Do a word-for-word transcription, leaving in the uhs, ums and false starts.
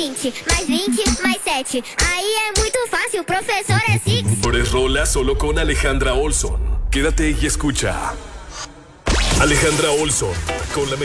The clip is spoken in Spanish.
vinte, mais vinte, mais sete. Aí é muito fácil, professor é six. Mejores rolas solo con Alejandra Olson. Quédate y escucha. Alejandra Olson, con la mejor